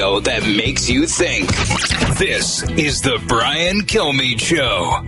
radio that makes you think. This is the Brian Kilmeade Show.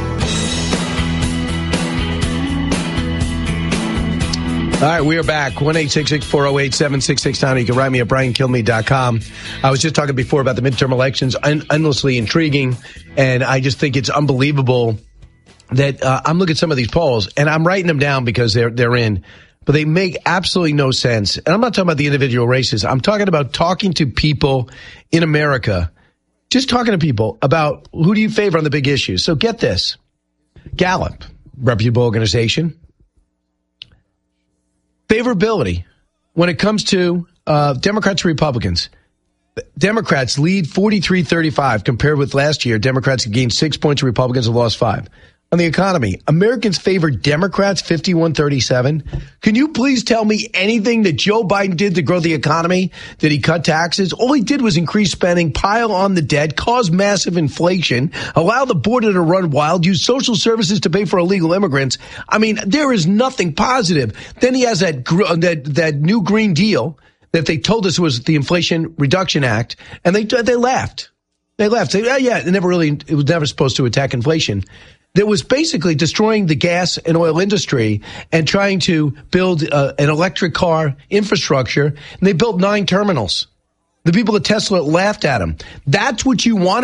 All right, we are back. 1-866-408-7669. You can write me at briankilmeade.com. I was just talking before about the midterm elections, endlessly intriguing, and I just think it's unbelievable that I'm looking at some of these polls, and I'm writing them down because they're in, but they make absolutely no sense. And I'm not talking about the individual races. I'm talking about talking to people in America, just talking to people about who do you favor on the big issues. So get this. Gallup, reputable organization. Favorability when it comes to Democrats and Republicans. Democrats lead 43-35 compared with last year. Democrats have gained 6 points, Republicans have lost 5. On the economy, Americans favor Democrats 51-37. Can you please tell me anything that Joe Biden did to grow the economy? Did he cut taxes? All he did was increase spending, pile on the debt, cause massive inflation, allow the border to run wild, use social services to pay for illegal immigrants. I mean, there is nothing positive. Then he has that new Green Deal that they told us was the Inflation Reduction Act, and they laughed. They laughed. It was never supposed to attack inflation. That was basically destroying the gas and oil industry and trying to build an electric car infrastructure. And they built 9 terminals. The people at Tesla laughed at them. That's what you want.